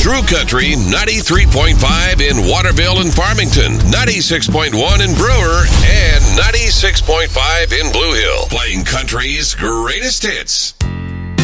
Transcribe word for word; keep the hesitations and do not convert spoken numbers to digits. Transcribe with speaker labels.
Speaker 1: True Country ninety-three point five in Waterville and Farmington, ninety-six point one in Brewer, and ninety-six point five in Blue Hill. Playing country's greatest hits.